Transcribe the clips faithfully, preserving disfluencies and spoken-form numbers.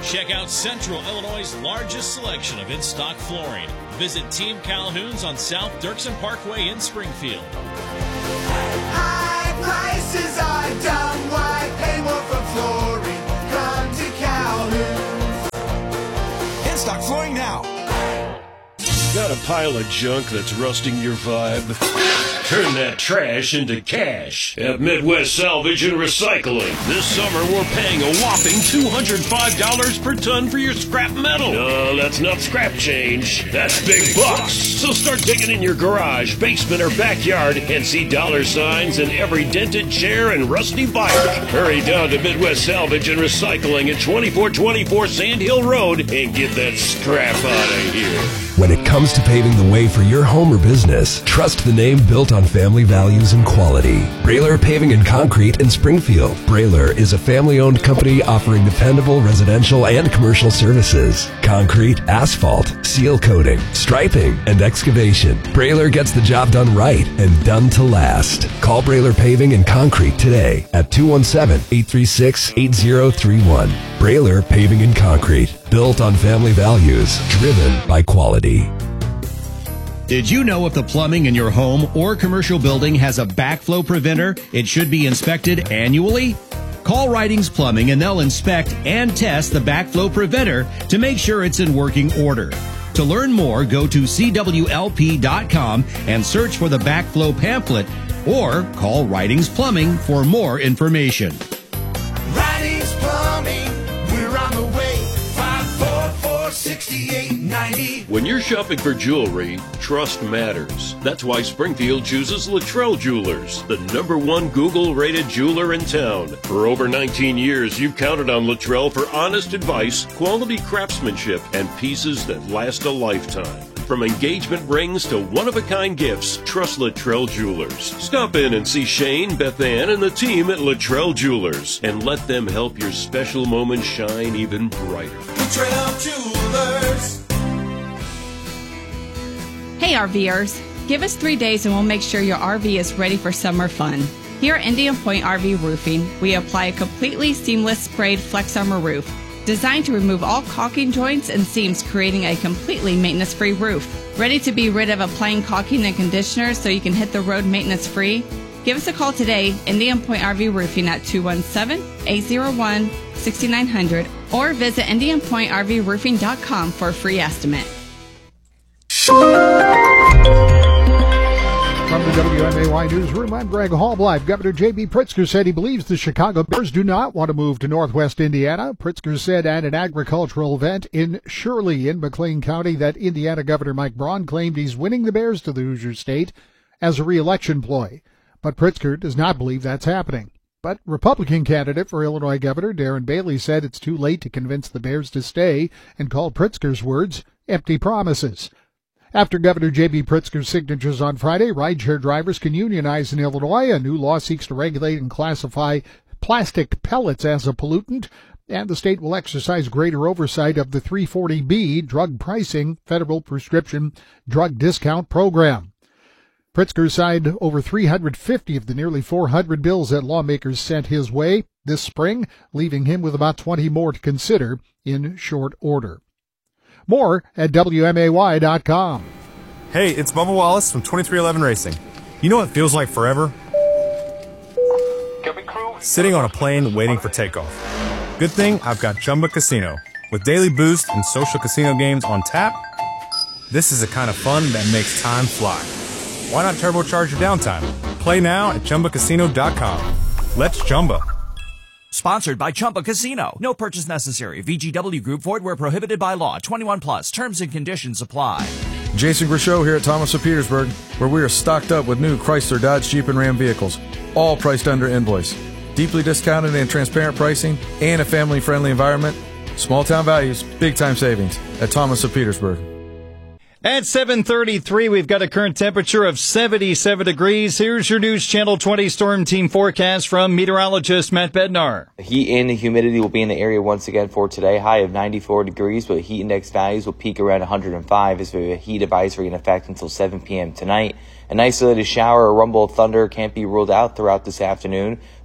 Check out Central Illinois' largest selection of in-stock flooring. Visit Team Calhoun's on South Dirksen Parkway in Springfield. High prices are dumb. Why pay more for flooring? Come to Calhoun's. In-stock flooring now. Got a pile of junk that's rusting your vibe? Turn that trash into cash at Midwest Salvage and Recycling. This summer, we're paying a whopping two hundred five dollars per ton for your scrap metal. No, that's not scrap change. That's big bucks. So start digging in your garage, basement, or backyard and see dollar signs in every dented chair and rusty bike. Hurry down to Midwest Salvage and Recycling at twenty-four twenty-four Sand Hill Road and get that scrap out of here. When it comes to paving the way for your home or business, trust the name built on family values and quality. Brailer Paving and Concrete in Springfield. Brailer is a family-owned company offering dependable residential and commercial services. Concrete, asphalt, seal coating, striping, and excavation. Brailer gets the job done right and done to last. Call Brailer Paving and Concrete today at two one seven, eight three six, eight zero three one. Brailer Paving and Concrete. Built on family values, driven by quality. Did you know if the plumbing in your home or commercial building has a backflow preventer, it should be inspected annually? Call Ridings Plumbing and they'll inspect and test the backflow preventer to make sure it's in working order. To learn more, go to C W L P dot com and search for the backflow pamphlet or call Ridings Plumbing for more information. Ridings Plumbing, we're on the way. five four four, six eight nine zero. When you're shopping for jewelry, trust matters. That's why Springfield chooses Luttrell Jewelers, the number one Google-rated jeweler in town. For over nineteen years, you've counted on Luttrell for honest advice, quality craftsmanship, and pieces that last a lifetime. From engagement rings to one-of-a-kind gifts, trust Luttrell Jewelers. Stop in and see Shane, Beth Ann, and the team at Luttrell Jewelers, and let them help your special moments shine even brighter. Luttrell Jewelers. Hey RVers, give us three days and we'll make sure your R V is ready for summer fun. Here at Indian Point R V Roofing, we apply a completely seamless sprayed Flex Armor roof, designed to remove all caulking joints and seams, creating a completely maintenance-free roof. Ready to be rid of applying caulking and conditioner so you can hit the road maintenance-free? Give us a call today, Indian Point R V Roofing at two one seven, eight zero one, six nine zero zero or visit indian point r v roofing dot com for a free estimate. From the W M A Y Newsroom, I'm Greg Hallbleib. Governor J B. Pritzker said he believes the Chicago Bears do not want to move to Northwest Indiana. Pritzker said at an agricultural event in Shirley in McLean County that Indiana Governor Mike Braun claimed he's winning the Bears to the Hoosier State as a re-election ploy. But Pritzker does not believe that's happening. But Republican candidate for Illinois Governor Darren Bailey said it's too late to convince the Bears to stay and called Pritzker's words empty promises. After Governor J B. Pritzker's signatures on Friday, rideshare drivers can unionize in Illinois. A new law seeks to regulate and classify plastic pellets as a pollutant, and the state will exercise greater oversight of the three forty B drug pricing federal prescription drug discount program. Pritzker signed over three hundred fifty of the nearly four hundred bills that lawmakers sent his way this spring, leaving him with about twenty more to consider in short order. More at W M A Y dot com. Hey, it's Bubba Wallace from twenty-three eleven Racing. You know what feels like forever? Sitting on a plane waiting for takeoff. Good thing I've got Chumba Casino. With daily boost and social casino games on tap, this is the kind of fun that makes time fly. Why not turbocharge your downtime? Play now at Chumba Casino dot com. Let's Chumba. Sponsored by Chumba Casino. No purchase necessary. V G W Group. Void where prohibited by law. twenty-one plus. Terms and conditions apply. Jason Grishow here at Thomas of Petersburg, where we are stocked up with new Chrysler, Dodge, Jeep, and Ram vehicles, all priced under invoice. Deeply discounted and transparent pricing and a family-friendly environment. Small town values, big time savings at Thomas of Petersburg. At seven thirty-three, we've got a current temperature of seventy-seven degrees. Here's your News Channel twenty Storm Team forecast from meteorologist Matt Bednar. The heat and humidity will be in the area once again for today. High of ninety-four degrees, but heat index values will peak around one hundred five as we have a heat advisory in effect until seven p.m. tonight. An isolated shower or rumble of thunder can't be ruled out throughout this afternoon.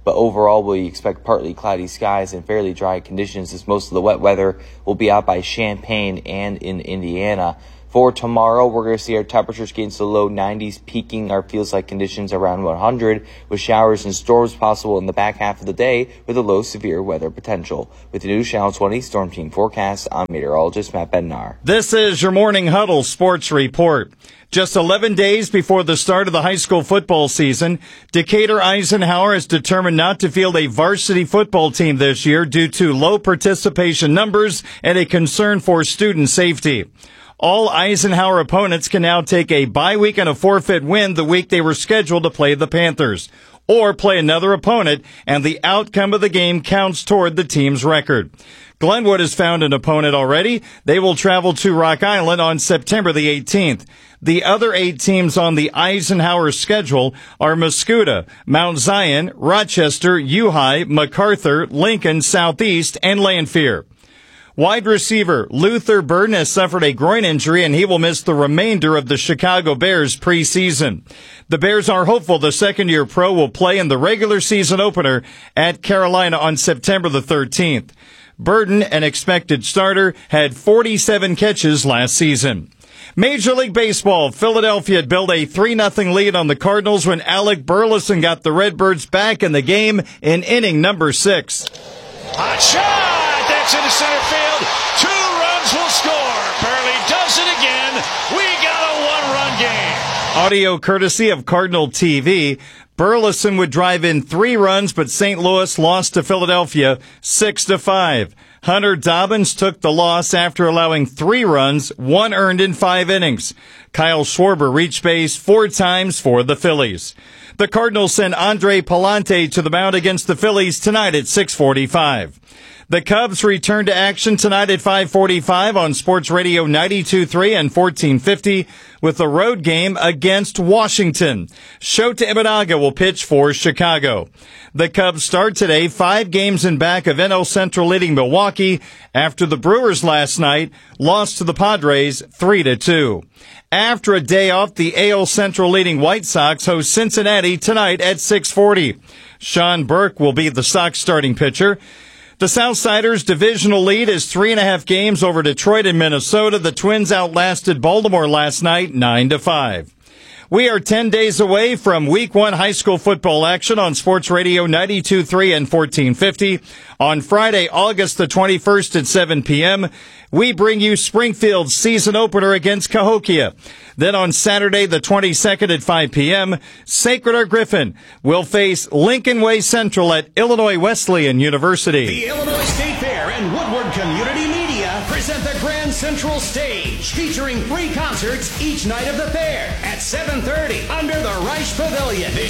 but overall we expect partly cloudy skies and fairly dry conditions as most of the wet weather will be out by Champaign and in Indiana. For tomorrow, we're going to see our temperatures get into the low nineties, peaking our feels-like conditions around one hundred, with showers and storms possible in the back half of the day with a low severe weather potential. With the News Channel twenty Storm Team forecast, I'm meteorologist Matt Bednar. This is your Morning Huddle Sports Report. Just eleven days before the start of the high school football season, Decatur Eisenhower is determined not to field a varsity football team this year due to low participation numbers and a concern for student safety. All Eisenhower opponents can now take a bye week and a forfeit win the week they were scheduled to play the Panthers, or play another opponent, and the outcome of the game counts toward the team's record. Glenwood has found an opponent already. They will travel to Rock Island on September the eighteenth. The other eight teams on the Eisenhower schedule are Mascoutah, Mount Zion, Rochester, U-High, MacArthur, Lincoln, Southeast, and Lanphier. Wide receiver Luther Burden has suffered a groin injury, and he will miss the remainder of the Chicago Bears preseason. The Bears are hopeful the second-year pro will play in the regular season opener at Carolina on September the thirteenth. Burden, an expected starter, had forty-seven catches last season. Major League Baseball, Philadelphia built a three nothing lead on the Cardinals when Alec Burleson got the Redbirds back in the game in inning number six. Hot shot! That's into center field. Two runs will score. Burley does it again. We got a one-run game. Audio courtesy of Cardinal T V. Burleson would drive in three runs, but Saint Louis lost to Philadelphia six to five. Hunter Dobbins took the loss after allowing three runs, one earned in five innings. Kyle Schwarber reached base four times for the Phillies. The Cardinals send Andre Palante to the mound against the Phillies tonight at six forty-five. The Cubs return to action tonight at five forty-five on Sports Radio ninety-two point three and fourteen fifty with a road game against Washington. Shota Imanaga will pitch for Chicago. The Cubs start today five games in back of N L Central leading Milwaukee after the Brewers last night lost to the Padres three to two. After a day off, the A L Central leading White Sox host Cincinnati tonight at six forty. Sean Burke will be the Sox starting pitcher. The Southsiders' divisional lead is three and a half games over Detroit and Minnesota. The Twins outlasted Baltimore last night nine to five. We are ten days away from week one high school football action on Sports Radio ninety-two point three and fourteen fifty. On Friday, August the twenty-first at seven p.m., we bring you Springfield's season opener against Cahokia. Then on Saturday the twenty-second at five p.m., Sacred Heart Griffin will face Lincoln Way Central at Illinois Wesleyan University. The Illinois State Fair and Woodward Community Media present the Grand Central Stage, featuring free concerts each night of the fair at seven thirty under the Reich Pavilion.